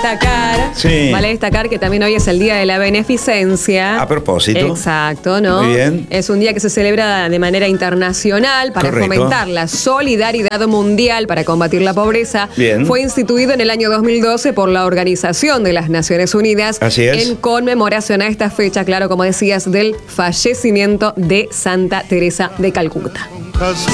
vale destacar que también hoy es el Día de la Beneficencia. A propósito. Exacto, ¿no? Muy bien. Es un día que se celebra de manera internacional para fomentar la solidaridad mundial para combatir la pobreza. Bien. Fue instituido en el año 2012 por la Organización de las Naciones Unidas. Así es. En conmemoración a esta fecha, claro, como decías, del fallecimiento de Santa Teresa de Calcuta.